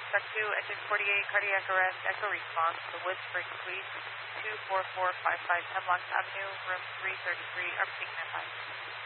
Truck 2, engine 48, cardiac arrest, echo response, the Wood Spring Suite, 24455 Hemlock Avenue, room 333, I'm taking that 5.